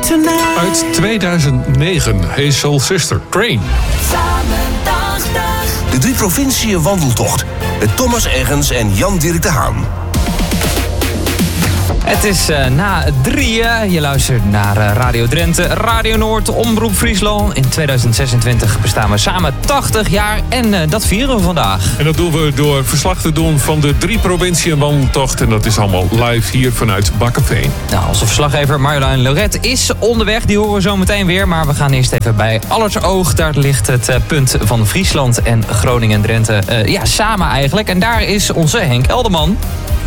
tonight. Uit 2009, Hey Soul Sister, Train. De 3 provinciën wandeltocht. Met Thomas Eggens en Jan-Dirk de Haan. Het is na 3:00. Je luistert naar Radio Drenthe, Radio Noord, Omroep Friesland. In 2026 bestaan we samen 80 jaar en dat vieren we vandaag. En dat doen we door verslag te doen van de 3 provinciën wandeltocht. En dat is allemaal live hier vanuit Bakkeveen. Nou, onze verslaggever Marjolein Loret is onderweg. Die horen we zo meteen weer. Maar we gaan eerst even bij Allertsoog. Daar ligt het punt van Friesland en Groningen en Drenthe. Samen eigenlijk. En daar is onze Henk Elderman.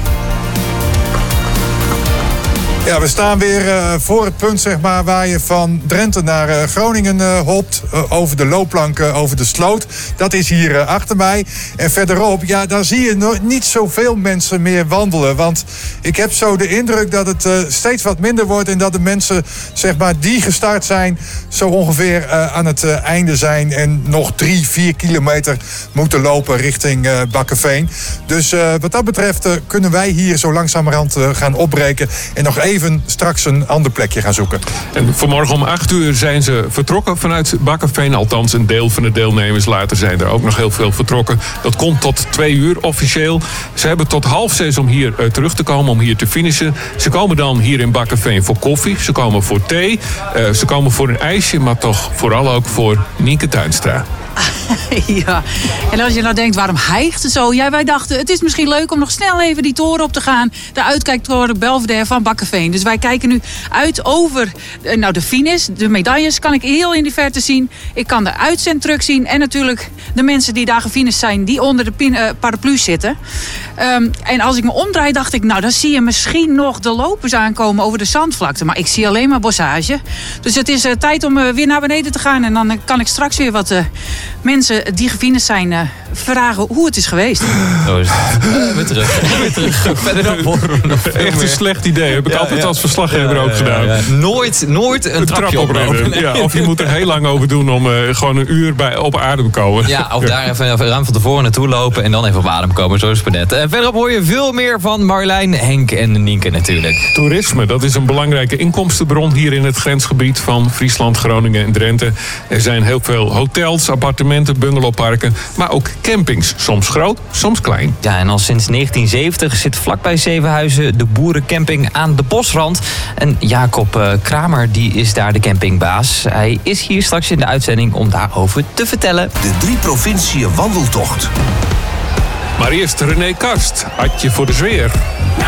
Ja, we staan weer voor het punt zeg maar, waar je van Drenthe naar Groningen hopt. Over de loopplank, over de sloot. Dat is hier achter mij. En verderop, ja, daar zie je niet zoveel mensen meer wandelen. Want ik heb zo de indruk dat het steeds wat minder wordt. En dat de mensen zeg maar, die gestart zijn zo ongeveer aan het einde zijn. En nog 3-4 kilometer moeten lopen richting Bakkeveen. Dus wat dat betreft kunnen wij hier zo langzamerhand gaan opbreken. En nog even straks een ander plekje gaan zoeken. En vanmorgen om 8:00 zijn ze vertrokken vanuit Bakkeveen. Althans, een deel van de deelnemers. Later zijn er ook nog heel veel vertrokken. Dat komt tot 2:00 officieel. Ze hebben tot 5:30 om hier terug te komen, om hier te finishen. Ze komen dan hier in Bakkeveen voor koffie. Ze komen voor thee. Ze komen voor een ijsje, maar toch vooral ook voor Nienke Tuinstra. Ja, en als je nou denkt, waarom hijgt het zo? Ja, wij dachten, het is misschien leuk om nog snel even die toren op te gaan. De uitkijktoren Belvedere van Bakkeveen. Dus wij kijken nu uit over de finish. De medailles kan ik heel in die verte zien. Ik kan de uitzendtruck zien. En natuurlijk de mensen die daar gefinished zijn, die onder de paraplu zitten. En als ik me omdraai, dacht ik, nou, dan zie je misschien nog de lopers aankomen over de zandvlakte. Maar ik zie alleen maar bossage. Dus het is tijd om weer naar beneden te gaan. En dan kan ik straks weer wat mensen die gefinished zijn vragen hoe het is geweest. Zo is het. Weer terug. Verderop horen we nog veel Echt een meer. slecht idee. Heb ik altijd als verslaggever ook gedaan. Ja. Nooit een trapje oplopen. Nee. Ja, of je moet er heel lang over doen om gewoon een uur op adem te komen. Ja, of daar even ruim van tevoren naartoe lopen en dan even op adem komen. Zo is het net. Verderop hoor je veel meer van Marjolein, Henk en Nienke natuurlijk. Toerisme, dat is een belangrijke inkomstenbron hier in het grensgebied van Friesland, Groningen en Drenthe. Er zijn heel veel hotels, appartementen, bungalowparken, maar ook campings. Soms groot, soms klein. Ja, en al sinds 1970 zit vlakbij Zevenhuizen de boerencamping aan de bosrand. En Jacob Kramer, die is daar de campingbaas. Hij is hier straks in de uitzending om daarover te vertellen. De 3 provinciën wandeltocht. Maar eerst René Karst, Adje voor de Zweer.